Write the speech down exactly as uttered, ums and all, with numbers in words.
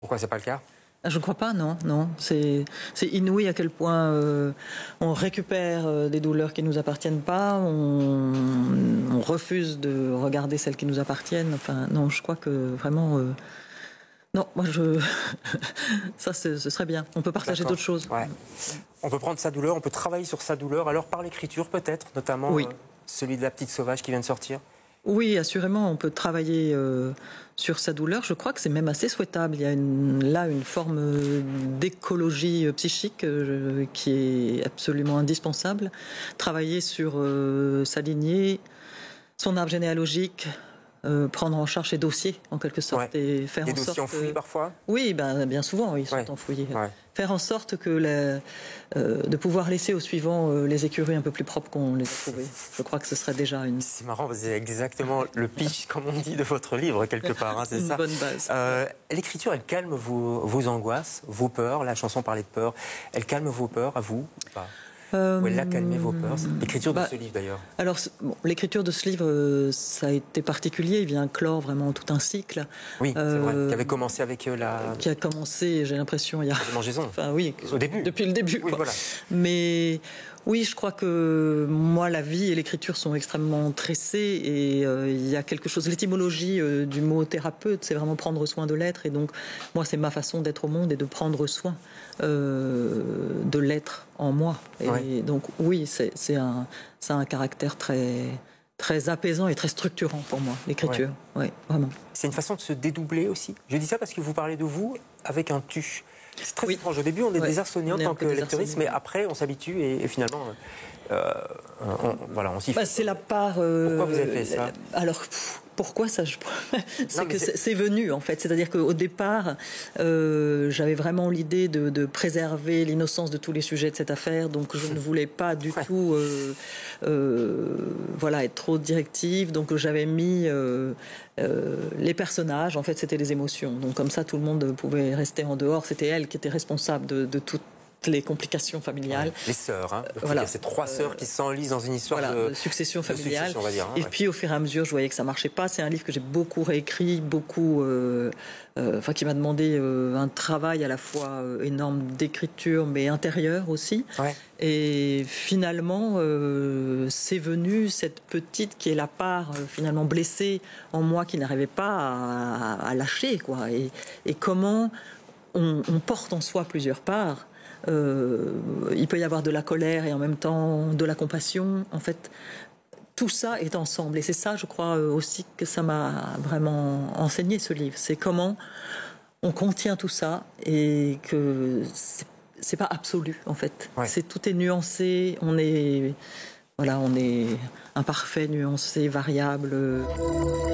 Pourquoi c'est pas le cas? Je ne crois pas, non, non. C'est inouï à quel point euh, on récupère euh, des douleurs qui ne nous appartiennent pas, on, on refuse de regarder celles qui nous appartiennent. Enfin, non, je crois que vraiment... Euh, non, moi, je... ça, ce serait bien. On peut partager d'autres choses. Ouais. On peut prendre sa douleur, on peut travailler sur sa douleur. Alors, par l'écriture, peut-être, notamment oui. euh, celui de La Petite Sauvage qui vient de sortir. Oui, assurément, on peut travailler euh, sur sa douleur. Je crois que c'est même assez souhaitable. Il y a une, là une forme d'écologie psychique euh, qui est absolument indispensable. Travailler sur euh, sa lignée, son arbre généalogique, euh, prendre en charge ses dossiers, en quelque sorte. Ouais. Et faire Des en dossiers sorte enfouis, que... parfois? Oui, ben, bien souvent, ils sont ouais. enfouis. Ouais. Faire en sorte que la, euh, de pouvoir laisser au suivant euh, les écuries un peu plus propres qu'on les a trouvées. Je crois que ce serait déjà une... C'est marrant, c'est exactement le pitch, comme on dit, de votre livre, quelque part. Hein, c'est une ça. bonne base. Euh, L'écriture, elle calme vos, vos angoisses, vos peurs. La chanson parlait de peur. Elle calme vos peurs, à vous ou pas? Euh, Ou elle a calmé vos peurs? L'écriture bah, de ce livre, d'ailleurs. Alors, bon, l'écriture de ce livre, euh, ça a été particulier. Il vient clore vraiment tout un cycle. Oui, euh, c'est vrai. Qui avait commencé avec euh, la... Qui a commencé, j'ai l'impression, il y a... Démangeaison. Enfin, oui. Au début. Depuis le début, oui, quoi. Voilà. Mais... Oui, je crois que moi, la vie et l'écriture sont extrêmement tressées et euh, il y a quelque chose, l'étymologie euh, du mot thérapeute, c'est vraiment prendre soin de l'être et donc moi, c'est ma façon d'être au monde et de prendre soin euh, de l'être en moi. Et ouais. donc oui, c'est un, ça a un caractère très, très apaisant et très structurant pour moi, l'écriture. Ouais. Ouais, vraiment. C'est une façon de se dédoubler aussi. Je dis ça parce que vous parlez de vous avec un tu. C'est très oui. étrange. Au début, on est ouais. désarçonné en tant que lectrice, mais après, on s'habitue et, et finalement, euh, on, voilà, on s'y fait. Bah, c'est la part. Euh, pourquoi vous avez fait ça? Alors, pff, pourquoi ça? C'est que c'est venu, en fait. C'est-à-dire qu'au départ, euh, j'avais vraiment l'idée de, de préserver l'innocence de tous les sujets de cette affaire, donc je ne voulais pas du ouais. tout, euh, euh, voilà, être trop directive. Donc j'avais mis euh, euh, les personnages. En fait, c'était les émotions. Donc comme ça, tout le monde pouvait rester en dehors. C'était elle qui était responsable de, de tout. Les complications familiales. Ouais, les sœurs, hein. Voilà. Ces trois sœurs qui s'enlisent dans une histoire voilà, de... de succession familiale. De succession, on va dire, hein, et ouais. puis au fur et à mesure, je voyais que ça marchait pas. C'est un livre que j'ai beaucoup réécrit, beaucoup, euh, euh, enfin qui m'a demandé euh, un travail à la fois euh, énorme d'écriture, mais intérieur aussi. Ouais. Et finalement, euh, c'est venu cette petite qui est la part euh, finalement blessée en moi, qui n'arrivait pas à, à, à lâcher, quoi. Et, et comment on, on porte en soi plusieurs parts. Euh, il peut y avoir de la colère et en même temps de la compassion. En fait, tout ça est ensemble. Et c'est ça, je crois aussi, que ça m'a vraiment enseigné, ce livre. C'est comment on contient tout ça et que c'est pas absolu, en fait. Ouais. C'est, tout est nuancé. On est, voilà, on est imparfait, nuancé, variable.